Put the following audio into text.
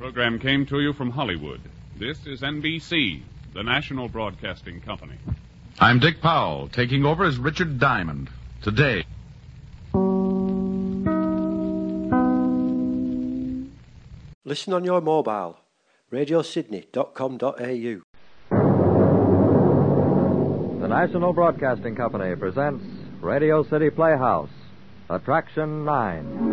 program came to you from Hollywood. This is NBC, the national broadcasting company. I'm Dick Powell, taking over as Richard Diamond. Today. Listen on your mobile. radiosydney.com.au. The National Broadcasting Company presents Radio City Playhouse, Attraction 9.